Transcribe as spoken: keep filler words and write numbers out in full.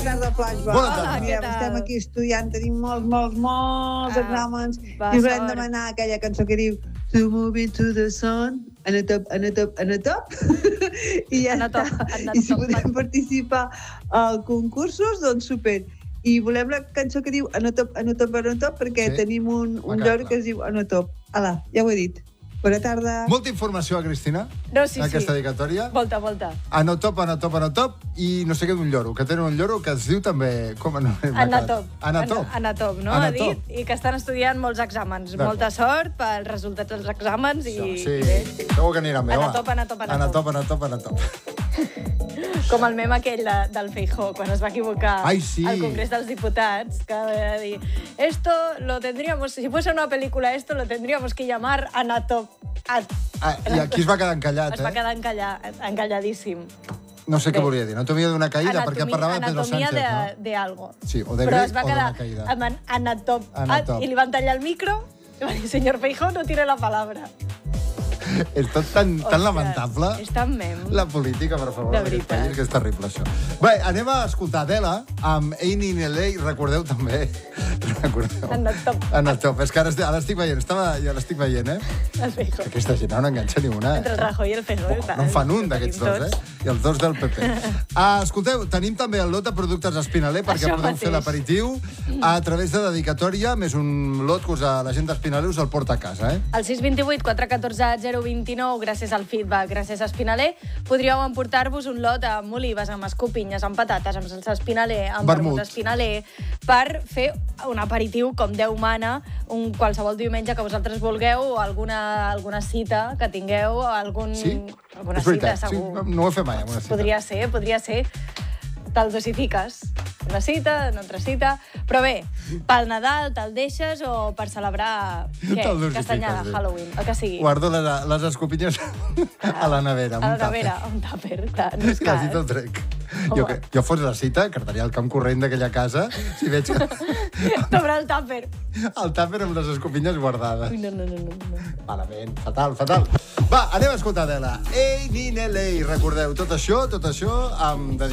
tarda, Flashback. Bona tarda. Mireu, estem aquí estudiant, tenim molts, molts, molts Ah, exàmens va, i us volem sort. demanar aquella cançó que diu To move into the sun, en a top, en a top, en a top. I ja En a top, està. en a I si top. podem participar a concursos, doncs super. I volem la cançó que diu en a top, en a top, en a top, perquè Sí. tenim un, un Va, lloro clar. que es diu en a top. Ala, ja ho he dit. Bona tarda. Molta informació, Cristina, No, sí, en aquesta sí. dedicatòria. Volta, volta. Anotop, anotop, anotop, i no sé què d'un lloro, que tenen un lloro que es diu també... Com no, Anatop. Anatop. Anatop, no? Anatop. Ha dit, i que estan estudiant molts exàmens. D'acord. Molta sort pels resultats dels exàmens i, Això, sí, i bé. segur que aniran bé, home. Anatop, anatop, anatop. Anatop, anatop, anatop. Com el mem aquell de, del Feijó, quan es va equivocar Ai, sí. al Congrés dels Diputats, que va dir, esto lo tendríamos, si fuese una película, esto lo tendríamos que llamar Anatop. At. Ah, I aquí es va quedar encallat, Es va eh? quedar encallat, encalladíssim. No sé què Bé. volia dir. Anatomia d'una caïda, perquè parlava de Pedro anatomia Sánchez, de, no? de algo. Sí, o de Però grec es va o quedar d'una caïda. amb an- anatop, Anatop. i li van tallar el micro i va dir, señor Feijó, no tire la palabra. És tot tan, tan Ostres, lamentable. És tan mem. La política, per favor, De d'aquest veritat. país, que és terrible, això. Bé, anem a escoltar Adele amb Ain't in L A. Recordeu també... Recordeu. Anatop. Anatop. És que ara, estic- ara l'estic veient. Estava, ja l'estic veient, eh? El Feijó. Aquesta gent no enganxa ni una. Entre el Eh? Rajoy i el Feijó. Oh, no en fan un d'aquests dos, eh? I els dos del P P. Uh, escolteu, tenim també el lot de productes Espinaler perquè Això podeu fer mateix. l'aperitiu a través de dedicatòria, més un lot que us, a la gent d'Espinaler us el porta a casa, eh? Al sis dos vuit, quatre un quatre, zero dos nou, gràcies al feedback, gràcies a Espinaler, podríeu emportar-vos un lot amb olives, amb escopinyes, amb patates, amb salsa Espinaler, amb Vermut. vermut Espinaler, per fer un aperitiu com Déu mana, un qualsevol diumenge que vosaltres vulgueu, o alguna, alguna cita que tingueu, o algun, Sí? alguna És veritat, cita, sí, segur. no, no ho he fet mai, amb una cita. Podria ser, podria ser. Te'l dosifiques. Una cita, una altra cita... Però bé, pel Nadal te'l deixes o per celebrar... Què? Te'l dosifiques, Castanyada, sí. Halloween, el que sigui. Guardo les, les escopinyes a la nevera, amb A la un tàper. nevera, un tàper, clar, no és La clar. cita el eh? trec. Home. Jo, que, jo fos la cita, cartaria el camp corrent d'aquella casa, si veig que T'obre el tàper. el tàper amb les escopinyes guardades. Ui, no, no, no, no. no. Malament, fatal, fatal. Va, anem a escoltar Adele. Ain't in L A. Recordeu, tot això, tot això amb dedicació.